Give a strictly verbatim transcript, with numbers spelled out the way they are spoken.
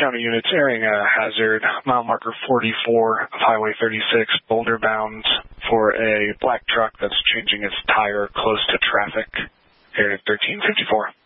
County units airing a hazard, mile marker forty-four of Highway thirty-six, Boulder bound, for a black truck that's changing its tire close to traffic, airing thirteen fifty-four.